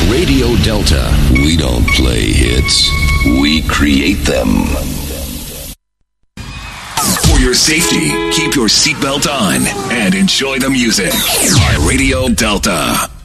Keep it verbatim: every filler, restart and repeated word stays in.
Radio Delta. We don't play hits. We create them. For your safety, keep your seatbelt on and enjoy the music on Radio Delta.